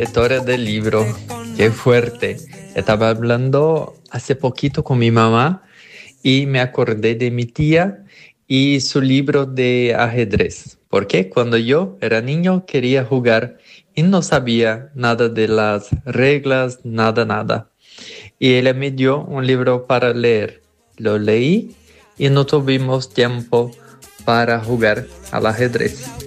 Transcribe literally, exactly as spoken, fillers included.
historia del libro. Qué fuerte. Estaba hablando hace poquito con mi mamá y me acordé de mi tía y su libro de ajedrez. Porque cuando yo era niño quería jugar y no sabía nada de las reglas, nada, nada. Y ella me dio un libro para leer. Lo leí y no tuvimos tiempo para jugar al ajedrez.